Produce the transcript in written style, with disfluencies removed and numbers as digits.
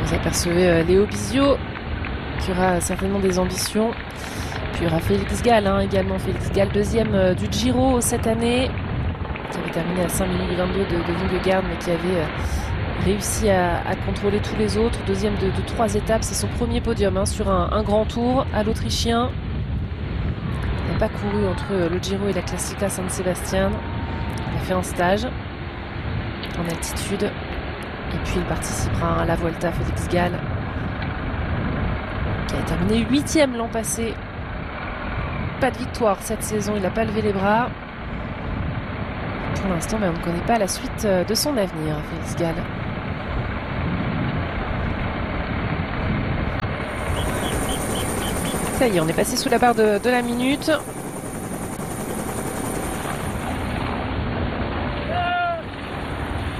Vous apercevez Léo Bizio, qui aura certainement des ambitions. Puis il y aura Félix Gall, également. Félix Gall, deuxième du Giro cette année, qui avait terminé à 5 minutes 22 de Vingegaard, mais qui avait réussi à contrôler tous les autres. Deuxième de 3 étapes, c'est son premier podium sur un grand tour à l'Autrichien. Il n'a pas couru entre le Giro et la Classica San Sebastian. Il a fait un stage en altitude. Et puis il participera à la Vuelta, Félix Gall, qui a terminé 8e l'an passé. Pas de victoire cette saison, il n'a pas levé les bras. Pour l'instant, on ne connaît pas la suite de son avenir, Félix Gall. Ça y est, on est passé sous la barre de la minute.